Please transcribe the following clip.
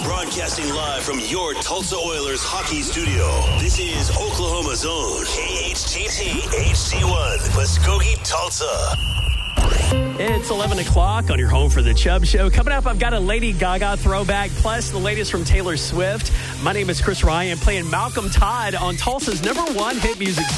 Broadcasting live from your Tulsa Oilers hockey studio. This is Oklahoma's own KHTT HD1, Muskogee, Tulsa. It's 11 o'clock on your home for the Chubb Show. Coming up, I've got a Lady Gaga throwback, plus the latest from Taylor Swift. My name is Chris Ryan, playing Malcolm Todd on Tulsa's #1 hit music